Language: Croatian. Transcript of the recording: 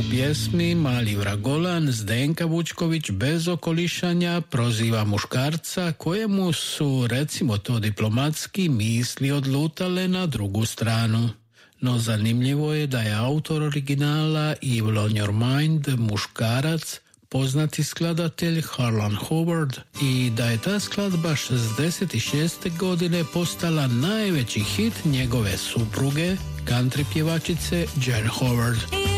pjesmi Mali vragolan Zdenka Vučković bez okolišanja proziva muškarca kojemu su, recimo to diplomatski, misli odlutale na drugu stranu. No zanimljivo je da je autor originala Evil on Your Mind muškarac, poznati skladatelj Harlan Howard, i da je ta skladba 66. godine postala najveći hit njegove supruge, country pjevačice Jan Howard.